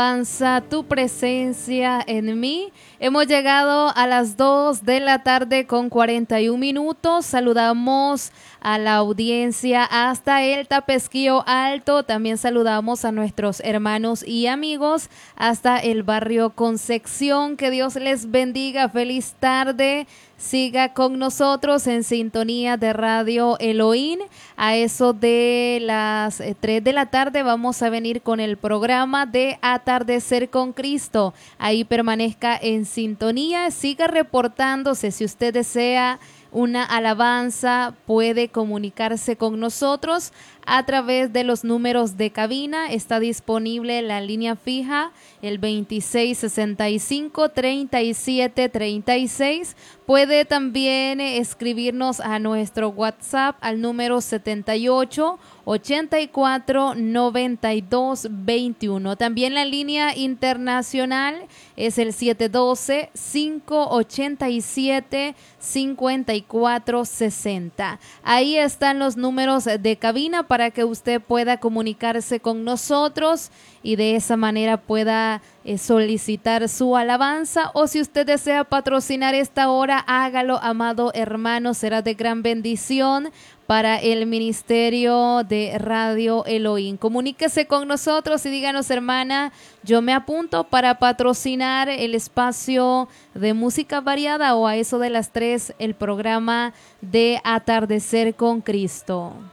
Avanza tu presencia en mí. Hemos llegado a las 2 de la tarde con 41 minutos. Saludamos a la audiencia hasta el Tapesquillo Alto. También saludamos a nuestros hermanos y amigos hasta el barrio Concepción. Que Dios les bendiga. Feliz tarde. Siga con nosotros en sintonía de Radio Elohim. A eso de las 3 de la tarde vamos a venir con el programa de Atardecer con Cristo. Ahí permanezca en sintonía, siga reportándose. Si usted desea una alabanza, puede comunicarse con nosotros a través de los números de cabina. Está disponible la línea fija, el 2665-3736. Puede también escribirnos a nuestro WhatsApp al número 78-84-92-21. También la línea internacional es el 712-587-5460. Ahí están los números de cabina para que usted pueda comunicarse con nosotros y de esa manera pueda solicitar su alabanza, o si usted desea patrocinar esta hora, hágalo, amado hermano, será de gran bendición para el ministerio de Radio Elohim. Comuníquese con nosotros y díganos: hermana, yo me apunto para patrocinar el espacio de música variada, o a eso de las 3 el programa de Atardecer con Cristo.